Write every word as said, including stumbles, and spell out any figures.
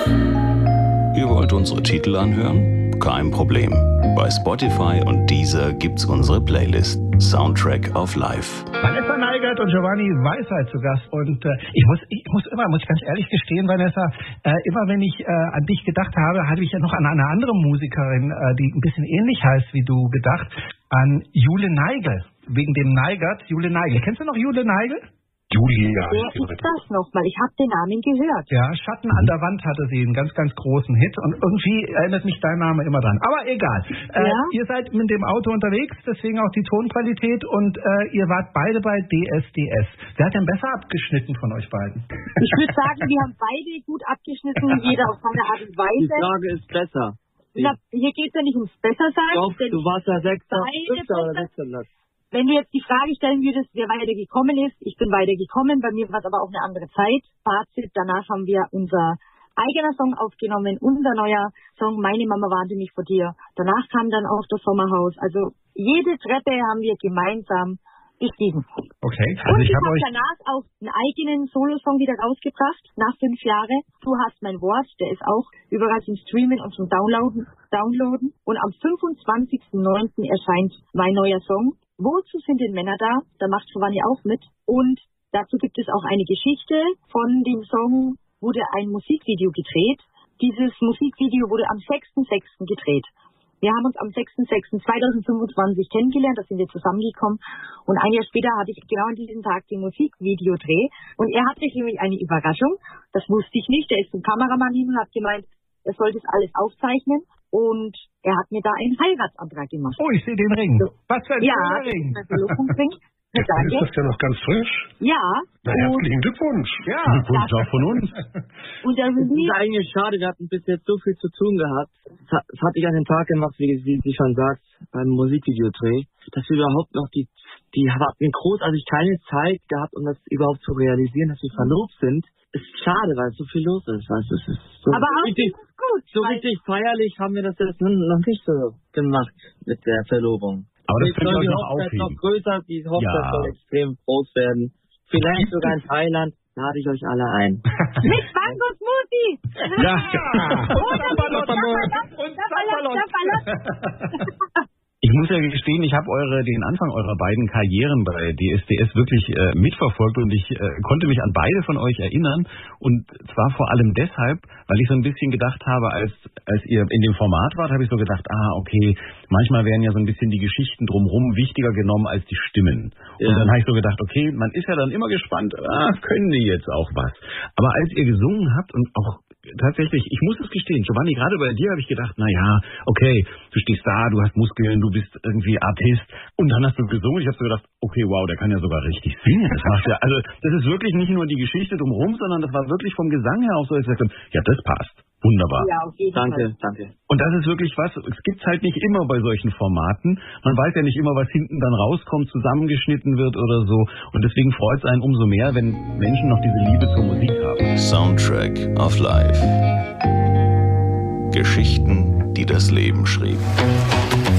Ihr wollt unsere Titel anhören? Kein Problem. Bei Spotify und Deezer gibt's unsere Playlist Soundtrack of Life. Vanessa Neigert und Giovanni Weisheit zu Gast. Und äh, ich muss ich muss immer, muss ich ganz ehrlich gestehen, Vanessa, äh, immer wenn ich äh, an dich gedacht habe, hatte ich ja noch an eine andere Musikerin, äh, die ein bisschen ähnlich heißt wie du, gedacht, an Jule Neigel. Wegen dem Neigert, Jule Neigel. Kennst du noch Jule Neigel? Julia. Wer ist das nochmal? Ich habe den Namen gehört. Ja, Schatten an der Wand hatte sie einen ganz, ganz großen Hit und irgendwie erinnert mich dein Name immer dran. Aber egal. Ja? Äh, ihr seid mit dem Auto unterwegs, deswegen auch die Tonqualität und äh, ihr wart beide bei D S D S. Wer hat denn besser abgeschnitten von euch beiden? Ich würde sagen, wir haben beide gut abgeschnitten, jeder auf seine Art und Weise. Die Frage ist besser. Na, hier geht es ja nicht ums Bessersein. Doch, du warst ja Sechster, beide Fünfter oder besser- Sechster Platz. Wenn du jetzt die Frage stellen würdest, wer weitergekommen ist, ich bin weitergekommen, bei mir war es aber auch eine andere Zeit. Fazit, danach haben wir unser eigener Song aufgenommen, unser neuer Song, Meine Mama warnte mich vor dir. Danach kam dann auch das Sommerhaus. Also jede Treppe haben wir gemeinsam bestiegen. Okay, Und also ich ich habe habe euch... danach auch einen eigenen Solosong wieder rausgebracht, nach fünf Jahren. Du hast mein Wort, der ist auch überall zum Streamen und zum Downloaden. Downloaden. Und am fünfundzwanzigsten neunten erscheint mein neuer Song. Wozu sind denn Männer da? Da macht Giovanni auch mit. Und dazu gibt es auch eine Geschichte. Von dem Song wurde ein Musikvideo gedreht. Dieses Musikvideo wurde am sechsten sechsten gedreht. Wir haben uns am sechsten sechsten zweitausendfünfundzwanzig kennengelernt, da sind wir zusammengekommen. Und ein Jahr später hatte ich genau an diesem Tag den Musikvideodreh. Und er hatte nämlich eine Überraschung. Das wusste ich nicht. Er ist zum Kameramann hin und hat gemeint, er soll das alles aufzeichnen. Und er hat mir da einen Heiratsantrag gemacht. Oh, ich sehe den Ring. Was für ein Ja, schöner das Ring. ist mein Verlobungsring. Dann ist das ja noch ganz frisch. Ja. Na, Und, herzlichen Glückwunsch. Ja, Glückwunsch auch von uns. und der Es ist Release, eigentlich schade, wir hatten bis jetzt so viel zu tun gehabt. Das hat- das hatte ich an den Tag gemacht, wie, wie sie schon sagt, beim Musikvideodreh, dass wir überhaupt noch die, die hatten großartig keine Zeit gehabt, um das überhaupt zu realisieren, dass wir verlobt sind. Ist schade, weil so viel los ist. Weißt du, es ist so aber auch richtig, gut. so weil- richtig feierlich haben wir das jetzt noch noch nicht so gemacht mit der Verlobung. Aber das Jetzt könnt ihr soll euch die noch Hochzeit noch aufheben. größer, die Hochzeit Ja. soll extrem groß werden. Vielleicht sogar in Thailand, lade ich euch alle ein. Mit Bangos Musi! Ja. Und Zapperlot. Zapperlot, Zapperlot, Zapperlot. Ich muss ja gestehen, ich habe eure den Anfang eurer beiden Karrieren bei D S D S wirklich äh, mitverfolgt und ich äh, konnte mich an beide von euch erinnern und zwar vor allem deshalb, weil ich so ein bisschen gedacht habe, als als ihr in dem Format wart, habe ich so gedacht, ah okay, manchmal werden ja so ein bisschen die Geschichten drumherum wichtiger genommen als die Stimmen. Ja. Und dann habe ich so gedacht, okay, man ist ja dann immer gespannt, ah, können die jetzt auch was? Aber als ihr gesungen habt und auch tatsächlich, ich muss es gestehen, Giovanni, gerade bei dir habe ich gedacht, na ja, okay, du stehst da, du hast Muskeln, du bist irgendwie Artist und dann hast du gesungen. Ich habe so gedacht, okay, wow, der kann ja sogar richtig singen. Das macht ja, also das ist wirklich nicht nur die Geschichte drumherum, sondern das war wirklich vom Gesang her auch so, dass ich gesagt habe, ja, das passt. Wunderbar. Ja, auf jeden Danke, Fall. danke. Und das ist wirklich was, es gibt's halt nicht immer bei solchen Formaten. Man weiß ja nicht immer, was hinten dann rauskommt, zusammengeschnitten wird oder so. Und deswegen freut es einen umso mehr, wenn Menschen noch diese Liebe zur Musik haben. Soundtrack of Life. Geschichten, die das Leben schrieb.